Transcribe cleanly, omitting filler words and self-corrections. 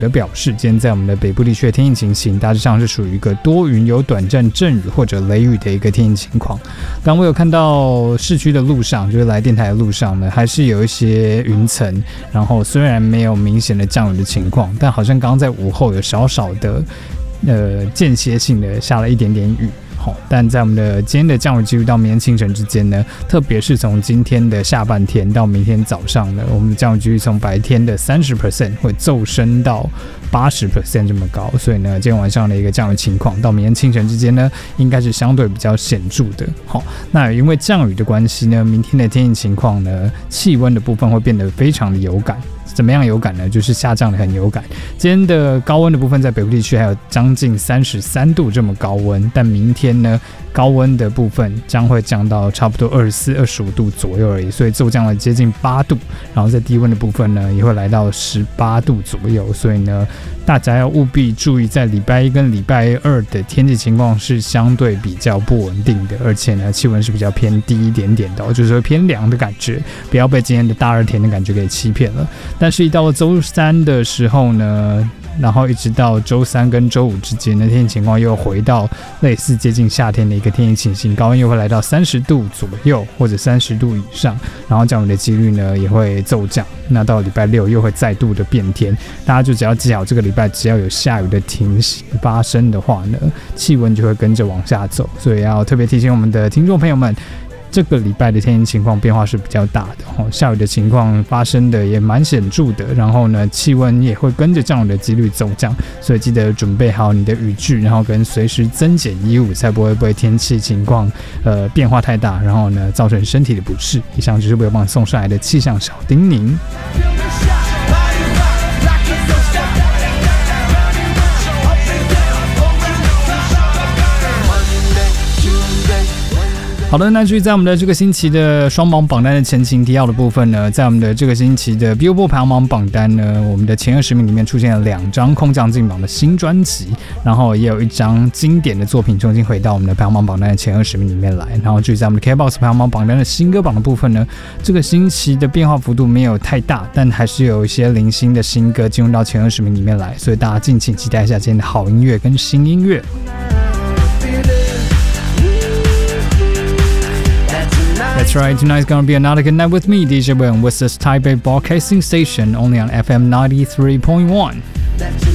的表示，今天在我们的北部地区的天气情形大致上是属于一个多云有短暂阵雨或者雷雨的一个天气情况。刚我有看到市区的路上，就是来电台的路上呢，还是有一些云层，然后虽然没有明显的降雨的情况，但好像刚刚在午后有少少的间歇性的下了一点点雨。但在我们的今天的降雨几率到明天清晨之间呢，特别是从今天的下半天到明天早上呢，我们的降雨几率从白天的 30% 会骤升到 80% 这么高，所以呢，今天晚上的一个降雨情况到明天清晨之间呢，应该是相对比较显著的。那因为降雨的关系呢，明天的天气情况呢，气温的部分会变得非常的有感。怎么样有感呢？就是下降的很有感。今天的高温的部分在北部地区还有将近33度这么高温，但明天呢，高温的部分将会降到差不多24、25度左右而已，所以骤降了接近8度。然后在低温的部分呢，也会来到18度左右，所以呢，大家要务必注意，在礼拜一跟礼拜二的天气情况是相对比较不稳定的，而且呢，气温是比较偏低一点点的，就是会偏凉的感觉，不要被今天的大热天的感觉给欺骗了。但是，一到了周三的时候呢，然后一直到周三跟周五之间的天气情况又回到类似接近夏天的一个天气情形，高温又会来到30度左右或者30度以上，然后降雨的几率呢也会骤降。那到礼拜六又会再度的变天，大家就只要记好，这个礼拜只要有下雨的情形发生的话呢，气温就会跟着往下走，所以要特别提醒我们的听众朋友们。这个礼拜的天气情况变化是比较大的，下雨的情况发生的也蛮显著的，然后呢，气温也会跟着降雨的几率骤降，所以记得准备好你的雨具，然后跟随时增减衣物，才不会被天气情况变化太大，然后呢造成身体的不适。以上就是为我帮你送上来的气象小叮咛。好的，那至于在我们的这个星期的双榜榜单的前情提要的部分呢，在我们的这个星期的 Billboard 排行榜榜单呢，我们的前20名里面出现了2张空降进榜的新专辑，然后也有1张经典的作品重新回到我们的排行榜榜单的前20名里面来。然后至于在我们的 KBox 排行榜榜单的新歌榜的部分呢，这个星期的变化幅度没有太大，但还是有一些零星的新歌进入到前20名里面来，所以大家敬请期待一下今天的好音乐跟新音乐。That's right, tonight's gonna be another good night with me, DJ Will, with this Taipei Broadcasting Station, only on FM 93.1.